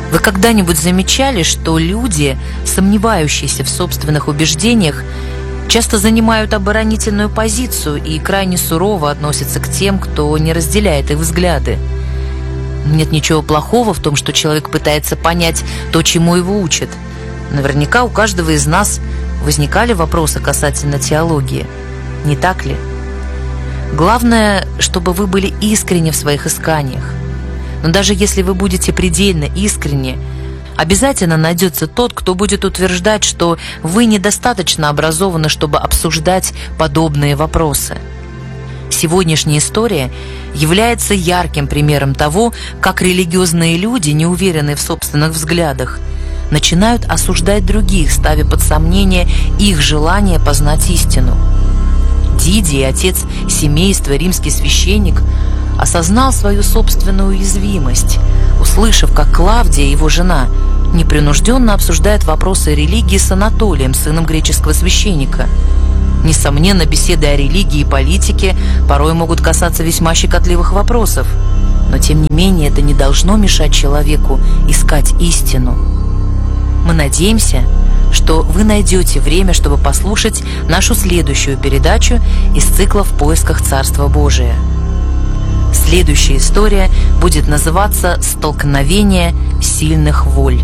Вы когда-нибудь замечали, что люди, сомневающиеся в собственных убеждениях, часто занимают оборонительную позицию и крайне сурово относятся к тем, кто не разделяет их взгляды? Нет ничего плохого в том, что человек пытается понять то, чему его учат. Наверняка у каждого из нас возникали вопросы касательно теологии. Не так ли? Главное, чтобы вы были искренни в своих исканиях. Но даже если вы будете предельно искренни, обязательно найдется тот, кто будет утверждать, что вы недостаточно образованы, чтобы обсуждать подобные вопросы. Сегодняшняя история является ярким примером того, как религиозные люди, неуверенные в собственных взглядах, начинают осуждать других, ставя под сомнение их желание познать истину. Дидий, отец семейства, римский священник, осознал свою собственную уязвимость, услышав, как Клавдия, его жена, непринужденно обсуждает вопросы религии с Анатолием, сыном греческого священника. Несомненно, беседы о религии и политике порой могут касаться весьма щекотливых вопросов, но тем не менее это не должно мешать человеку искать истину. Мы надеемся, что вы найдете время, чтобы послушать нашу следующую передачу из цикла «В поисках Царства Божия». Следующая история будет называться «Столкновение сильных воль».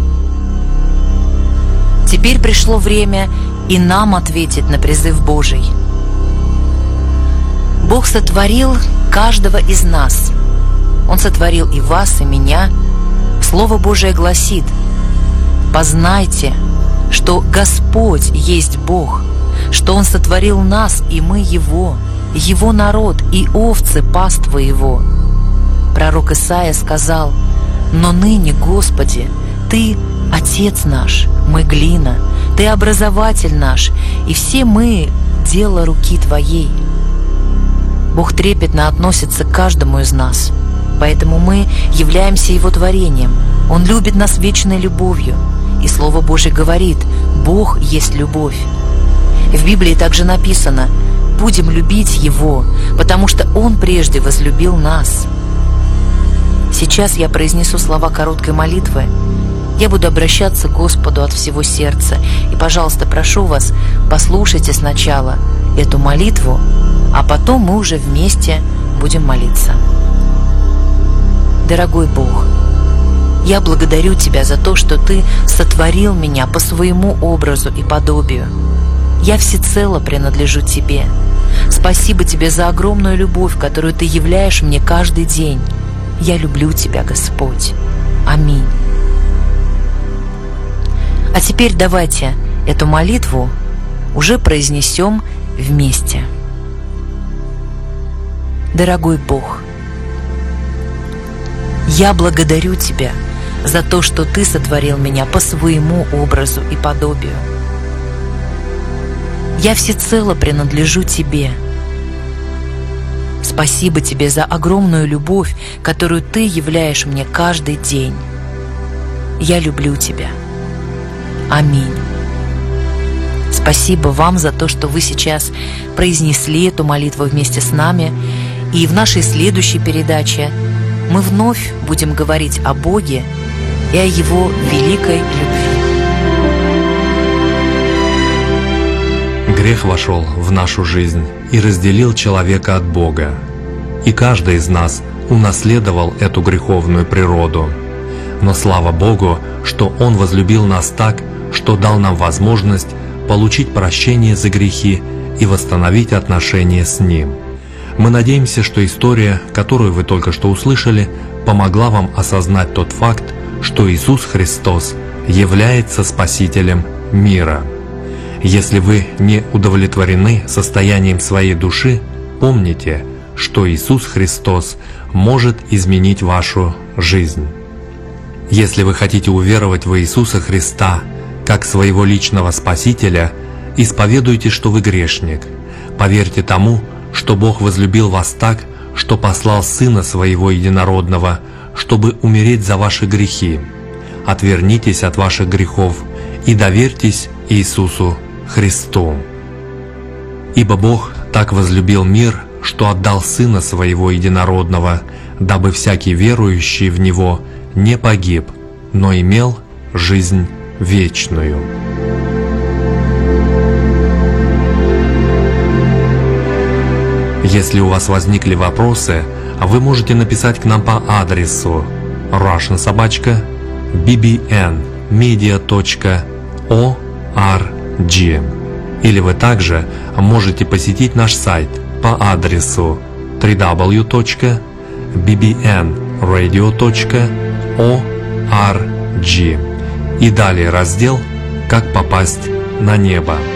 Теперь пришло время и нам ответить на призыв Божий. Бог сотворил каждого из нас. Он сотворил и вас, и меня. Слово Божие гласит: «Познайте, что Господь есть Бог, что Он сотворил нас, и мы Его, Его народ, и овцы паства Его». Пророк Исаия сказал: «Но ныне, Господи, Ты – Отец наш, мы глина, Ты – образователь наш, и все мы – дело руки Твоей». Бог трепетно относится к каждому из нас, поэтому мы являемся Его творением. Он любит нас вечной любовью, и Слово Божие говорит: «Бог есть любовь». В Библии также написано: «Будем любить Его, потому что Он прежде возлюбил нас». Сейчас я произнесу слова короткой молитвы. Я буду обращаться к Господу от всего сердца. И, пожалуйста, прошу вас, послушайте сначала эту молитву, а потом мы уже вместе будем молиться. Дорогой Бог, я благодарю Тебя за то, что Ты сотворил меня по своему образу и подобию. Я всецело принадлежу Тебе. Спасибо Тебе за огромную любовь, которую Ты являешь мне каждый день. Я люблю Тебя, Господь. Аминь. А теперь давайте эту молитву уже произнесем вместе. Дорогой Бог, я благодарю Тебя за то, что Ты сотворил меня по своему образу и подобию. Я всецело принадлежу Тебе. Спасибо Тебе за огромную любовь, которую Ты являешь мне каждый день. Я люблю Тебя. Аминь. Спасибо вам за то, что вы сейчас произнесли эту молитву вместе с нами. И в нашей следующей передаче мы вновь будем говорить о Боге и о Его великой любви. Грех вошел в нашу жизнь и разделил человека от Бога. И каждый из нас унаследовал эту греховную природу. Но слава Богу, что Он возлюбил нас так, что дал нам возможность получить прощение за грехи и восстановить отношения с Ним. Мы надеемся, что история, которую вы только что услышали, помогла вам осознать тот факт, что Иисус Христос является Спасителем мира. Если вы не удовлетворены состоянием своей души, помните, что Иисус Христос может изменить вашу жизнь. Если вы хотите уверовать в Иисуса Христа как своего личного Спасителя, исповедуйте, что вы грешник. Поверьте тому, что Бог возлюбил вас так, что послал Сына Своего Единородного, чтобы умереть за ваши грехи. Отвернитесь от ваших грехов и доверьтесь Иисусу Христу. Ибо Бог так возлюбил мир, что отдал Сына Своего Единородного, дабы всякий верующий в Него не погиб, но имел жизнь вечную. Если у вас возникли вопросы, вы можете написать к нам по адресу russiansobachka.bbnmedia.org. Или вы также можете посетить наш сайт по адресу www.bbnradio.org и далее раздел «Как попасть на небо».